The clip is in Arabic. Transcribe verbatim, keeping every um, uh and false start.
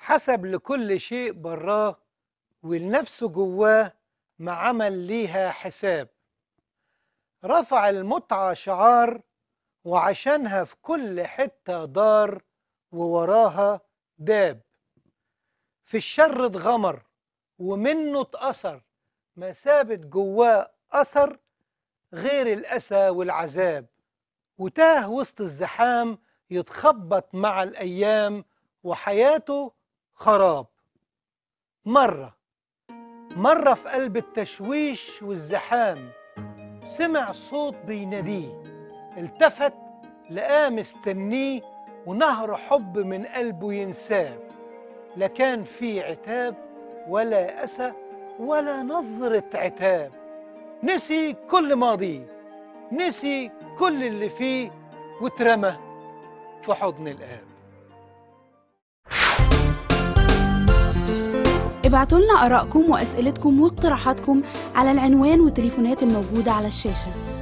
حسب لكل شيء براه والنفس جواه ما عمل ليها حساب. رفع المتعة شعار وعشانها في كل حتة دار ووراها داب. في الشر اتغمر ومنه اتأثر، ما ثابت جواه أثر غير الأسى والعذاب. وتاه وسط الزحام يتخبط مع الأيام وحياته خراب. مرة مرة في قلب التشويش والزحام سمع صوت بيناديه، التفت لقاه مستنيه ونهر حب من قلبه ينساه. لا كان في عتاب ولا أسى ولا نظرة عتاب. نسي كل ماضيه، نسي كل اللي فيه واترمى في حضن الآب. ابعتوا لنا آرائكم وأسئلتكم واقتراحاتكم على العنوان والتليفونات الموجودة على الشاشة.